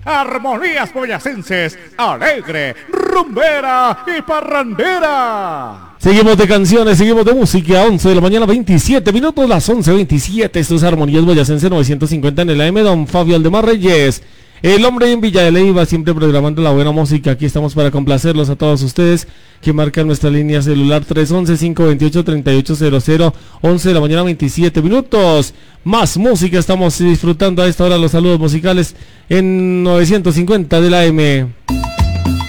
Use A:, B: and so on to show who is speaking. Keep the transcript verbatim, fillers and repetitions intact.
A: Armonías boyacenses, alegre, rumbera y parrandera.
B: Seguimos de canciones, seguimos de música, once de la mañana, veintisiete minutos, las once veintisiete, esto es Armonías Boyacense novecientos cincuenta en el A M, don Fabio Aldemar Reyes, el hombre en Villa de Leyva, siempre programando la buena música. Aquí estamos para complacerlos a todos ustedes que marcan nuestra línea celular tres once, cinco veintiocho, treinta y ocho cero cero, once de la mañana, veintisiete minutos. Más música, estamos disfrutando a esta hora los saludos musicales en novecientos cincuenta del A M.